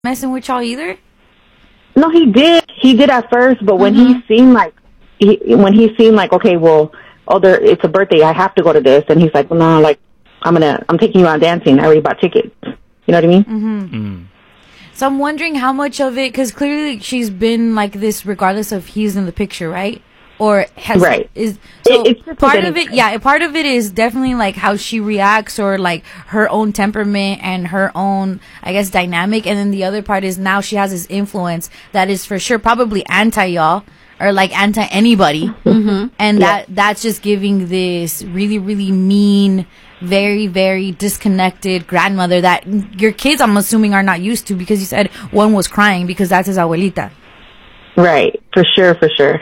messing with y'all either? No, he did. He did at first, but when he seen like, okay, well, it's a birthday, I have to go to this, and he's like, well, no, like, I'm taking you out dancing. I already bought tickets. You know what I mean? Mm-hmm. So I'm wondering how much of it, because clearly she's been like this regardless of he's in the picture, right? Or has it's part of it. Yeah, part of it is definitely like how she reacts, or like her own temperament and her own, I guess, dynamic. And then the other part is now she has this influence that is for sure probably anti y'all, or like anti anybody, and that's just giving this really, really mean, very, very disconnected grandmother that your kids, I'm assuming, are not used to, because you said one was crying because that's his abuelita. Right, for sure.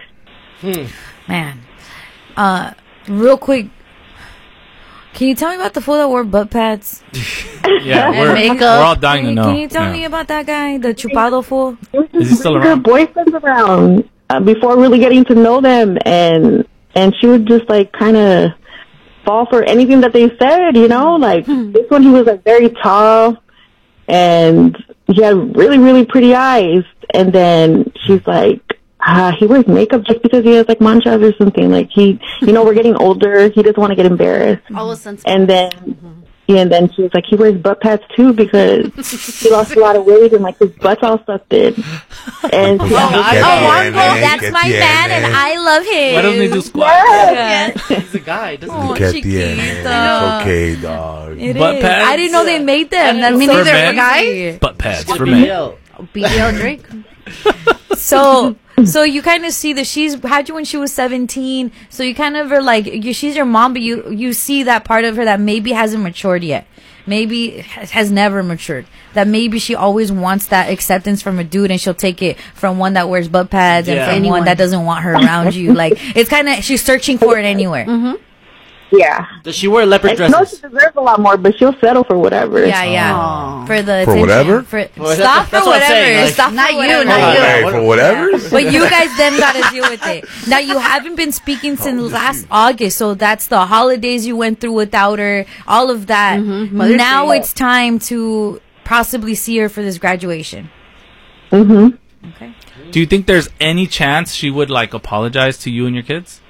Man, real quick, can you tell me about the fool that wore butt pads? We're all dying to know. Can you tell me about that guy, the chupado fool? Is he still around? Her boyfriend's around before really getting to know them, and she would just like kind of fall for anything that they said, you know? Like this one, he was like very tall, and he had really, really pretty eyes, and then she's like, he wears makeup just because he has like manchas or something. Like we're getting older. He doesn't want to get embarrassed. And then she was like, he wears butt pads too because he lost a lot of weight and like his butt's all sucked in. And that's my man and I love him. Why doesn't he do squats? Yeah. He's a guy. Look at the end, man. It's okay, dog. Butt pads? I didn't know they made them. That means for they're for guys. Butt pads for men. BL drink. So you kind of see that she's had you when she was 17. So you kind of are like, she's your mom, but you see that part of her that maybe hasn't matured yet. Maybe has never matured. That maybe she always wants that acceptance from a dude, and she'll take it from one that wears butt pads and from one that doesn't want her around you. Like, it's kind of, she's searching for it anywhere. Yeah. Does she wear leopard dresses? No, she deserves a lot more, but she'll settle for whatever. Yeah. For the for whatever. Stop for whatever. Like, stop not for you. whatever. Not you. Hey, for whatever. But you guys then got to deal with it. Now, you haven't been speaking since last August, so that's the holidays you went through without her, all of that. Now it's time to possibly see her for this graduation. Okay. Do you think there's any chance she would like apologize to you and your kids?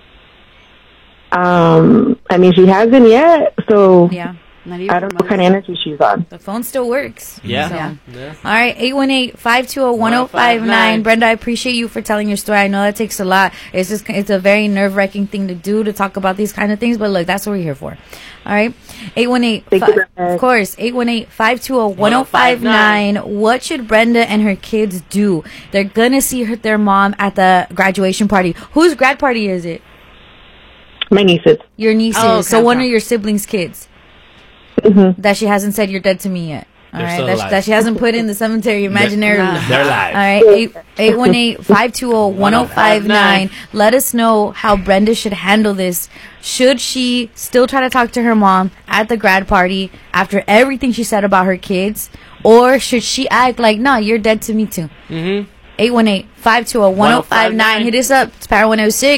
I mean, she hasn't yet, so Yeah. I don't know what kind of energy she's on. The phone still works. Yeah. All right, 818-520-1059. Brenda, I appreciate you for telling your story. I know that takes a lot. It's a very nerve-wracking thing to do, to talk about these kind of things, but look, that's what we're here for. All right, 818, of course, 818-520-1059. What should Brenda and her kids do? They're gonna see their mom at the graduation party. Whose grad party is it? My nieces. Your nieces. Oh, okay, so one of your siblings' kids. That she hasn't said you're dead to me yet. All right, that she hasn't put in the cemetery imaginarily. They're live. All right, 818-520-1059. Let us know how Brenda should handle this. Should she still try to talk to her mom at the grad party after everything she said about her kids? Or should she act like, nah, you're dead to me too? 818-520-1059. Hit us up. It's Power 106.